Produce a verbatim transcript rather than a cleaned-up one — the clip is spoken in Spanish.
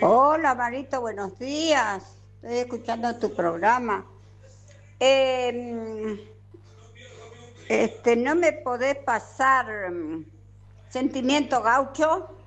Hola Marito, buenos días. Estoy escuchando tu programa. Eh, este, ¿no me podés pasar mm, Sentimiento Gaucho?